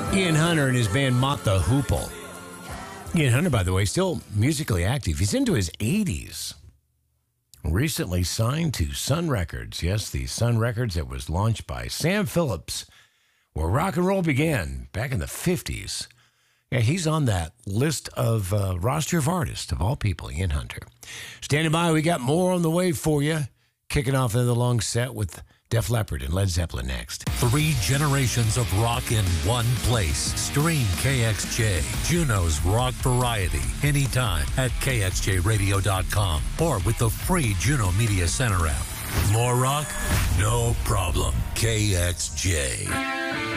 Ian Hunter and his band Mott the Hoople. Ian Hunter, by the way, still musically active. He's into his 80s. Recently signed to Sun Records. Yes, the Sun Records that was launched by Sam Phillips, where rock and roll began back in the 50s. Yeah, he's on that list of roster of artists, of all people, Ian Hunter. Standing by, we got more on the way for you. Kicking off another long set with Def Leppard and Led Zeppelin next. 3 generations of rock in one place. Stream KXJ, Juno's rock variety, anytime at kxjradio.com or with the free Juno Media Center app. More rock? No problem. KXJ.